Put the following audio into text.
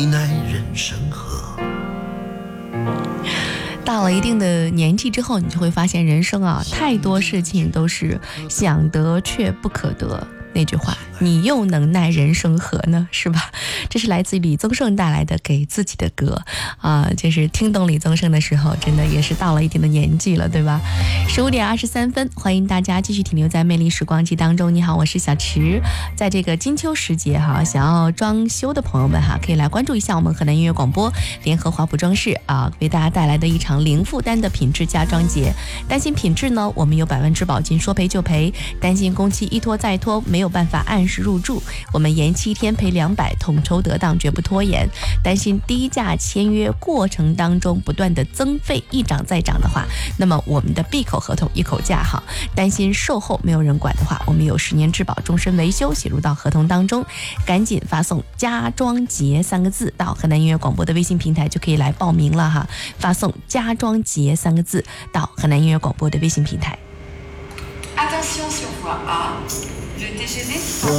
奈人生何。 到了一定的年纪之后，你就会发现人生啊，太多事情都是想得却不可得。那句话，你又能奈人生何呢？是吧？这是来自于李宗盛带来的给自己的歌啊，就是听懂李宗盛的时候，真的也是到了一定的年纪了，对吧？15点23分，欢迎大家继续停留在魅力时光机当中。你好，我是小池。在这个金秋时节哈，想要装修的朋友们哈，可以来关注一下我们河南音乐广播联合华普装饰啊，为大家带来的一场零负担的品质家装节。担心品质呢，我们有100万质保金，说赔就赔；担心工期一拖再拖，没有办法按时入住，我们延期1天赔200，统筹得当，绝不拖延。担心低价签约过程当中不断的增费，一涨再涨的话，那么我们的闭口合同一口价哈。担心售后没有人管的话，我们有10年质保，终身维修写入到合同当中。赶紧发送家装节3个字到河南音乐广播的微信平台，就可以来报名了哈。发送家装节3个字到河南音乐广播的微信平台。 Attention sur voie A, le TGV